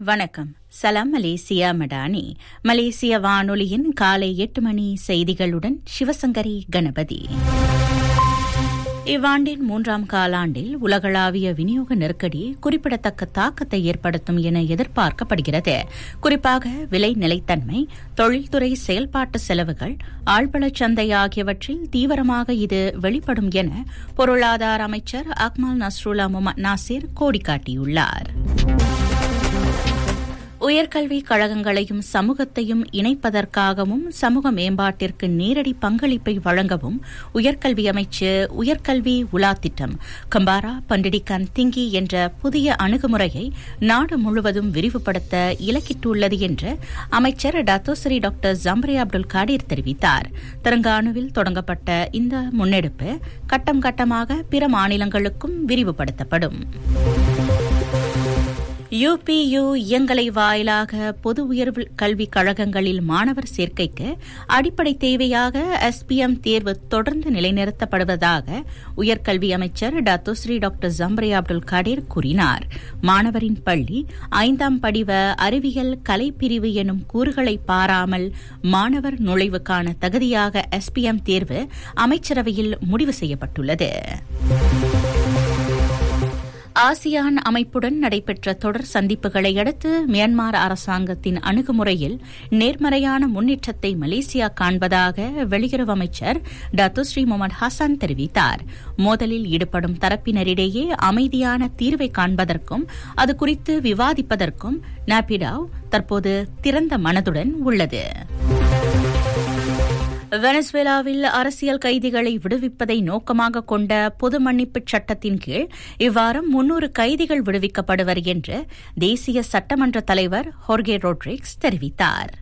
வணக்கம். சலாம் மலேசியா மடானி. மலேசிய வானொலியின் காலை 8 மணி செய்திகளுடன் சிவசங்கரி கணபதி. இவ்வாண்டின் 3ஆம் காலாண்டில் உலகளாவிய விநியோக நெருக்கடி குறிப்பிடத்தக்க தாக்கத்தை ஏற்படுத்தும் என எதிர்பார்க்கப்படுகிறது. குறிப்பாக விலை நிலைத்தன்மை, தொழில்துறை செயல்பாட்டு செலவுகள், ஆழ்வளச் சந்தை ஆகியவற்றில் தீவிரமாக இது வெளிப்படும் என பொருளாதார அமைச்சர் அக்மல் நஸ்ருல்லா முகமது நாசிர் கோடிக்காட்டியுள்ளார். உயர்கல்விக் கழகங்களையும் சமூகத்தையும் இணைப்பதற்காகவும் சமூக மேம்பாட்டிற்கு நேரடி பங்களிப்பை வழங்கவும் உயர்கல்வி அமைச்சு உயர்கல்வி உலா திட்டம் கம்பாரா பண்டிடிகான் திங்கி என்ற புதிய அணுகுமுறையை நாடு முழுவதும் விரிவுபடுத்த இலக்கிட்டுள்ளது என்று அமைச்சர் டத்தோஸ்ரீ டாக்டர் ஜம்ரே அப்துல் காடீர் தெரிவித்தார். தெலங்கானாவில் தொடங்கப்பட்ட இந்த முன்னெடுப்பு கட்டம் கட்டமாக பிற மாநிலங்களுக்கும் விரிவுபடுத்தப்படும். UPU இயங்கலை வாயிலாக பொது உயர்வு கல்விக் கழகங்களில் மாணவர் சேர்க்கைக்கு அடிப்படை தேவையாக SPM தேர்வு தொடர்ந்து நிலைநிறுத்தப்படுவதாக உயர்கல்வி அமைச்சர் டத்தோஸ்ரீ டாக்டர் ஜம்ரே அப்துல் காடீர் கூறினார். மாணவரின் பள்ளி 5ஆம் படிவ அறிவியல் கலைப்பிரிவு எனும் கூறுகளை பாராமல் மாணவர் நுழைவுக்கான தகுதியாக SPM தேர்வு அமைச்சரவையில் முடிவு செய்யப்பட்டுள்ளது. ஆசியான் அமைப்புடன் நடைபெற்ற தொடர் சந்திப்புகளை அடுத்து மியான்மர் அரசாங்கத்தின் அணுகுமுறையில் நேர்மறையான முன்னேற்றத்தை மலேசியா காண்பதாக வெளியுறவு அமைச்சர் டத்தோஸ்ரீ முகமது ஹசன் தெரிவித்தார். மோதலில் ஈடுபடும் தரப்பினரிடையே அமைதியான தீர்வை காண்பதற்கும் அது குறித்து விவாதிப்பதற்கும் நாபிடாவ் தற்போது திறந்த மனதுடன் உள்ளது. வெனசுவேலாவில் அரசியல் கைதிகளை விடுவிப்பதை நோக்கமாக கொண்ட பொது மன்னிப்புச் சட்டத்தின் கீழ் இவ்வாரம் 300 கைதிகள் விடுவிக்கப்படுவர் என்று தேசிய சட்டமன்ற தலைவர் ஹோர்கே ரோட்ரிக்ஸ் தெரிவித்தார்.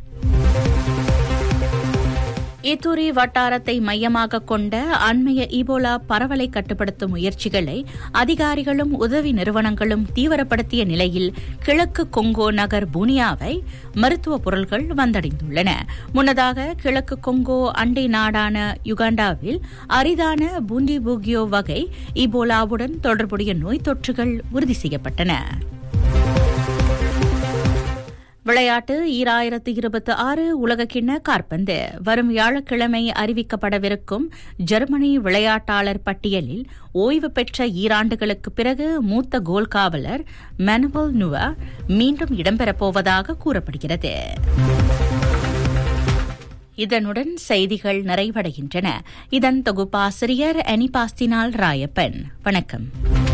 இத்தூரி வட்டாரத்தை மையமாக கொண்ட அண்மைய ஈபோலா பரவலை கட்டுப்படுத்தும் முயற்சிகளை அதிகாரிகளும் உதவி நிறுவனங்களும் தீவிரப்படுத்திய நிலையில் கிழக்கு கொங்கோ நகர் புனியாவை மருத்துவ பொருட்கள் வந்தடைந்துள்ளன. முன்னதாக கிழக்கு கொங்கோ அண்டை நாடான யுகாண்டாவில் அரிதான பூண்டிபூகியோ வகை ஈபோலாவுடன் தொடர்புடைய நோய் தொற்றுகள் உறுதி செய்யப்பட்டன. விளையாட்டு 2026 உலகக்கிண்ண காற்பந்து. வரும் வியாழக்கிழமை அறிவிக்கப்படவிருக்கும் ஜெர்மனி விளையாட்டாளர் பட்டியலில் ஓய்வு பெற்ற ஈராண்டுகளுக்கு பிறகு மூத்த கோல் காவலர் மேனுவல் நுவா மீண்டும் இடம்பெறப்போவதாக கூறப்படுகிறது. இதனுடன் செய்திகள் நிறைவடைகின்றன. இதன் தொகுப்பாசிரியர் அனிபாஸ்தினால் ராயப்பன். வணக்கம்.